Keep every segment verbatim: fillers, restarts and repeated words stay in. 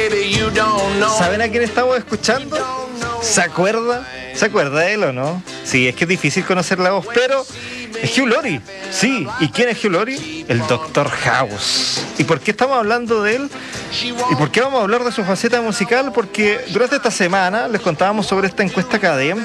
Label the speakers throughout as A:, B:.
A: ¿Saben a quién estamos escuchando? ¿Se acuerda? ¿Se acuerda de él o no? Sí, es que es difícil conocer la voz, pero es Hugh Laurie. Sí, ¿y quién es Hugh Laurie? El doctor House. ¿Y por qué estamos hablando de él? ¿Y por qué vamos a hablar de su faceta musical? Porque durante esta semana les contábamos sobre esta encuesta Cadem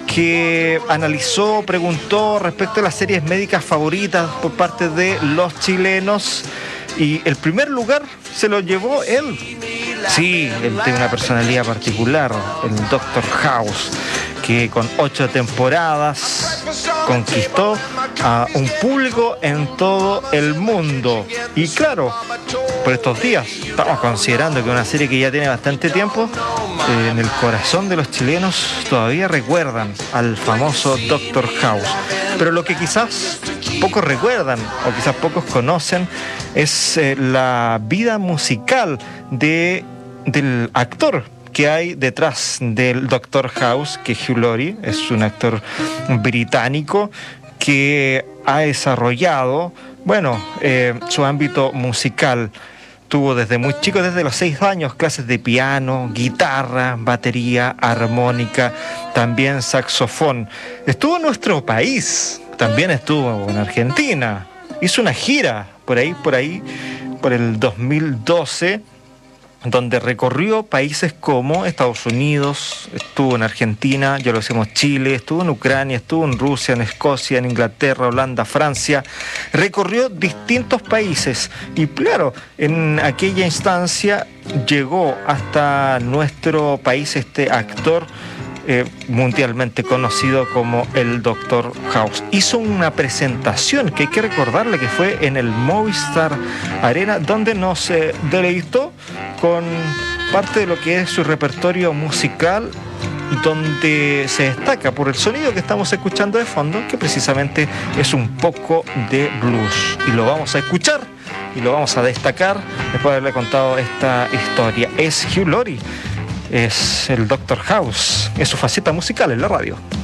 A: que analizó, preguntó respecto a las series médicas favoritas por parte de los chilenos. Y el primer lugar se lo llevó él. Sí, él tiene una personalidad particular, el doctor House, que con ocho temporadas conquistó a un público en todo el mundo. Y claro, por estos días estamos considerando que una serie que ya tiene bastante tiempo, eh, en el corazón de los chilenos todavía recuerdan al famoso doctor House. Pero lo que quizás pocos recuerdan o quizás pocos conocen es eh, la vida musical de, del actor que hay detrás del doctor House, que Hugh Laurie es un actor británico que ha desarrollado, bueno, eh, su ámbito musical. Tuvo desde muy chico, desde los seis años, clases de piano, guitarra, batería, armónica, también saxofón. Estuvo en nuestro país, también estuvo en Argentina. Hizo una gira por ahí, por ahí, por el dos mil doce, donde recorrió países como Estados Unidos, estuvo en Argentina, ya lo decimos, Chile, estuvo en Ucrania, estuvo en Rusia, en Escocia, en Inglaterra, Holanda, Francia. Recorrió distintos países y claro, en aquella instancia llegó hasta nuestro país este actor Eh, mundialmente conocido como el doctor House. Hizo una presentación que hay que recordarle que fue en el Movistar Arena, donde nos eh, deleitó con parte de lo que es su repertorio musical, donde se destaca por el sonido que estamos escuchando de fondo, que precisamente es un poco de blues. Y lo vamos a escuchar y lo vamos a destacar después de haberle contado esta historia. Es Hugh Laurie. Es el doctor House, es su faceta musical en la radio.